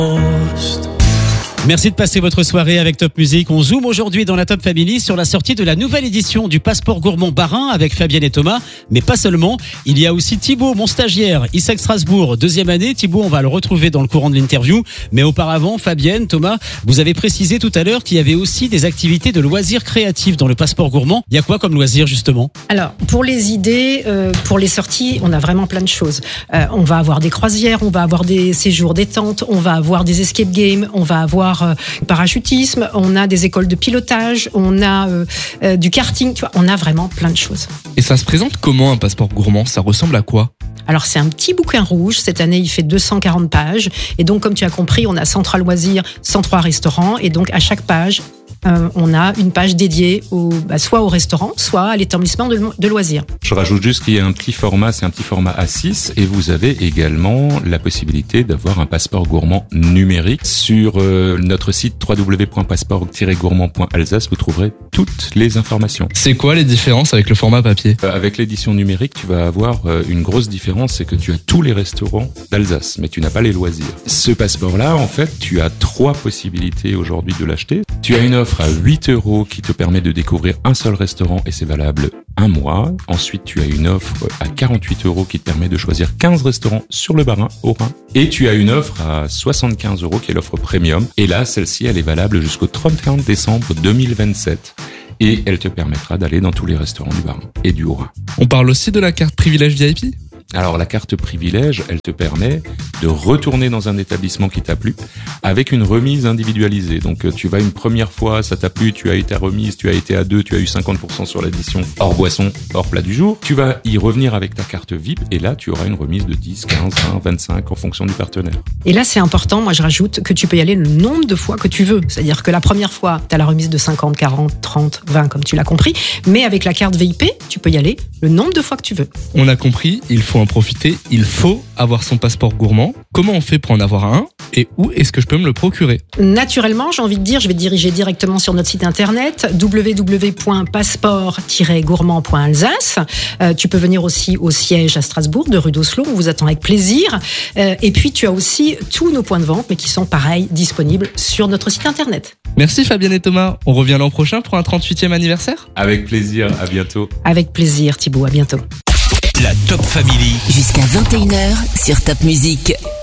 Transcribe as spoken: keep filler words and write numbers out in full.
Merci de passer votre soirée avec Top Music. On zoome aujourd'hui dans la Top Family sur la sortie de la nouvelle édition du Passeport Gourmand Bas-Rhin avec Fabienne et Thomas. Mais pas seulement. Il y a aussi Thibaut, mon stagiaire, I S E C Strasbourg, deuxième année. Thibaut, on va le retrouver dans le courant de l'interview. Mais auparavant, Fabienne, Thomas, vous avez précisé tout à l'heure qu'il y avait aussi des activités de loisirs créatifs dans le Passeport Gourmand. Il y a quoi comme loisirs, justement? Alors, pour les idées, euh, pour les sorties, on a vraiment plein de choses. Euh, on va avoir des croisières, on va avoir des séjours détente, on va avoir des escape games, on va avoir Euh, parachutisme, on a des écoles de pilotage, on a euh, euh, du karting, tu vois, on a vraiment plein de choses. Et ça se présente comment un passeport gourmand? Ça ressemble à quoi? Alors c'est un petit bouquin rouge, cette année il fait deux cent quarante pages, et donc comme tu as compris, on a cent trois loisirs, cent trois restaurants, et donc à chaque page, Euh, on a une page dédiée au, bah, soit au restaurant, soit à l'établissement de, de loisirs. Je rajoute juste qu'il y a un petit format, c'est un petit format A six, et vous avez également la possibilité d'avoir un passeport gourmand numérique. Sur euh, notre site w w w point passeport tiret gourmand point alsace, vous trouverez toutes les informations. C'est quoi les différences avec le format papier? Euh, avec l'édition numérique, tu vas avoir euh, une grosse différence, c'est que tu as tous les restaurants d'Alsace, mais tu n'as pas les loisirs. Ce passeport-là, en fait, tu as trois possibilités aujourd'hui de l'acheter. Tu as une offre à huit euros qui te permet de découvrir un seul restaurant et c'est valable un mois. Ensuite, tu as une offre à quarante-huit euros qui te permet de choisir quinze restaurants sur le Bas-Rhin, au Rhin. Et tu as une offre à soixante-quinze euros qui est l'offre premium. Et là, celle-ci, elle est valable jusqu'au trente et un décembre deux mille vingt-sept. Et elle te permettra d'aller dans tous les restaurants du Bas-Rhin et du Haut-Rhin. On parle aussi de la carte privilège V I P? Alors la carte privilège, elle te permet de retourner dans un établissement qui t'a plu avec une remise individualisée. Donc tu vas une première fois, ça t'a plu, tu as eu ta remise, tu as été à deux, tu as eu cinquante pour cent sur l'addition hors boisson, hors plat du jour. Tu vas y revenir avec ta carte V I P et là tu auras une remise de dix, quinze, vingt, vingt-cinq en fonction du partenaire. Et là c'est important, moi je rajoute que tu peux y aller le nombre de fois que tu veux. C'est-à-dire que la première fois, tu as la remise de cinquante, quarante, trente, vingt comme tu l'as compris. Mais avec la carte V I P, tu peux y aller le nombre de fois que tu veux. On a compris, il faut en profiter, il faut avoir son passeport gourmand. Comment on fait pour en avoir un et où est-ce que je peux me le procurer? Naturellement, j'ai envie de dire, je vais te diriger directement sur notre site internet w w w point passeport tiret gourmand point alsace. Euh, tu peux venir aussi au siège à Strasbourg de rue d'Oslo, on vous attend avec plaisir. Euh, et puis tu as aussi tous nos points de vente, mais qui sont pareils, disponibles sur notre site internet. Merci Fabienne et Thomas, on revient l'an prochain pour un trente-huitième anniversaire? Avec plaisir, à bientôt. Avec plaisir Thibaut, à bientôt. La Top Family. Jusqu'à vingt et une heures sur Top Music.